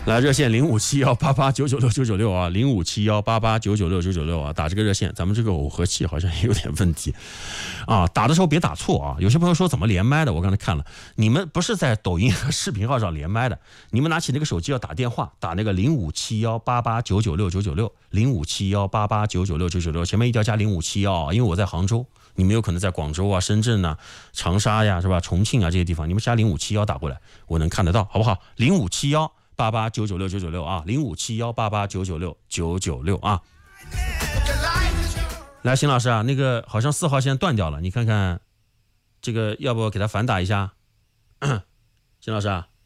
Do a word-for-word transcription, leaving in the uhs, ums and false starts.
来热线零五七幺八八九九六九九六啊，零五七幺八八九九六九九六啊，打这个热线，咱们这个耦合器好像也有点问题啊，打的时候别打错啊。有些朋友说怎么连麦的，我刚才看了，你们不是在抖音和视频号上连麦的，你们拿起那个手机要打电话，打那个零五七幺八八九九六九九六，零五七幺八八九九六九九六，前面一定要加零五七幺，因为我在杭州。你们有可能在广州啊、深圳啊、长沙呀，是吧？重庆啊这些地方，你们加零五七幺打过来，我能看得到，好不好？零五七幺八八九九六九九六啊，零五七幺八八九九六九九六啊。来，邢老师啊，那个好像四号线断掉了，你看看这个要不给他反打一下？邢老师啊。